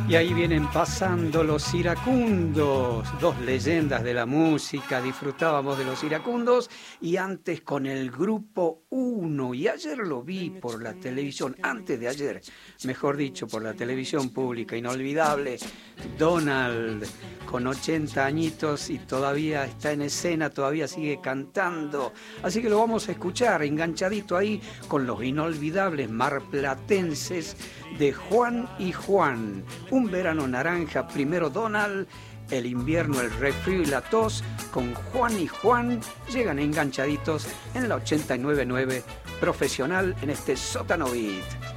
Y ahí vienen pasando los iracundos, dos leyendas de la música. Disfrutábamos de los iracundos y antes con el grupo Uno. Y ayer lo vi por la televisión, antes de ayer, mejor dicho, por la televisión pública. Inolvidable, Donald, con 80 añitos y todavía está en escena, todavía sigue cantando. Así que lo vamos a escuchar enganchadito ahí con los inolvidables marplatenses de Juan y Juan. Un verano naranja, primero Donald, el invierno el resfrío y la tos, con Juan y Juan llegan enganchaditos en la 89.9 Profesional en este Sótano Beat.